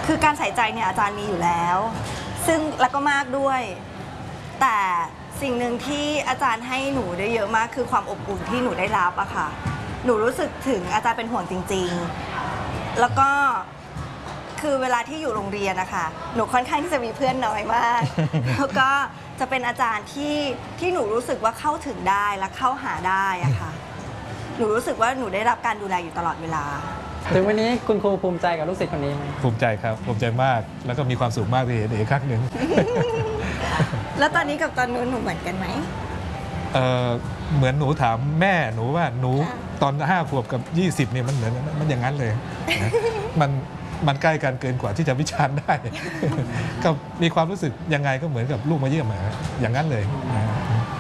คือการใส่ใจเนี่ยอาจารย์มีอยู่แล้ว ซึ่งแล้วก็มากด้วย แต่สิ่งหนึ่งที่อาจารย์ให้หนูได้เยอะมากคือความอบอุ่นที่หนูได้รับอะค่ะหนูรู้สึกถึงอาจารย์เป็นห่วงจริงๆแล้วก็คือเวลาที่อยู่โรงเรียนนะคะหนูค่อนข้างที่จะมีเพื่อนน้อยมาก แล้วก็จะเป็นอาจารย์ที่หนูรู้สึกว่าเข้าถึงได้และเข้าหาได้อะค่ะหนูรู้สึกว่าหนูได้รับการดูแลอยู่ตลอดเวลาถึงวันนี้คุณครูภูมิใจกับลูกศิษย์คนนี้ไหมภูมิใจครับภูมิใจมากแล้วก็มีความสุขมากที่เห็นอีกครั้งหนึ่งแล้วตอนนี้กับตอนนู้นหนูเหมือนกันไหมเหมือนหนูถามแม่หนูว่าหนูตอน5 ขวบกับ20เนี่ยมันเหมือนมันอย่างนั้นเลยนะมันใกล้กันเกินกว่าที่จะวิจารณ์ได้ ก็มีความรู้สึกยังไงก็เหมือนกับลูกมาเยี่ยมอย่างนั้นเลยนะ